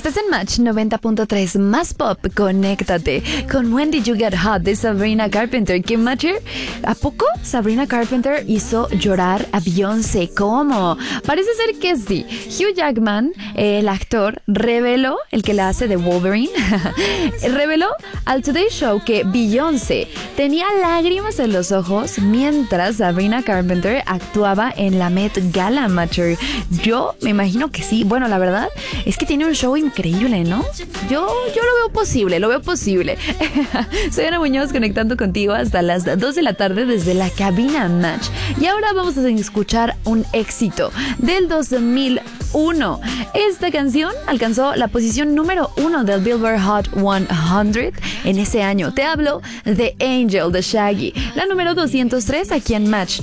Estás en Match 90.3 más pop. Conéctate con When Did You Get Hot de Sabrina Carpenter. ¿Qué Matcher? ¿A poco Sabrina Carpenter hizo llorar a Beyoncé? ¿Cómo? Parece ser que sí. Hugh Jackman, el actor, reveló, el que la hace de Wolverine, reveló al Today Show que Beyoncé tenía lágrimas en los ojos mientras Sabrina Carpenter actuaba en la Met Gala, Matcher. Yo me imagino que sí. Bueno, la verdad es que tiene un show increíble, ¿no? Yo lo veo posible. Soy Ana Muñoz, conectando contigo hasta las 2 de la tarde desde la cabina Match. Y ahora vamos a escuchar un éxito del 2001. Esta canción alcanzó la posición número 1 del Billboard Hot 100 en ese año. Te hablo de Angel de Shaggy, la número 203 aquí en Match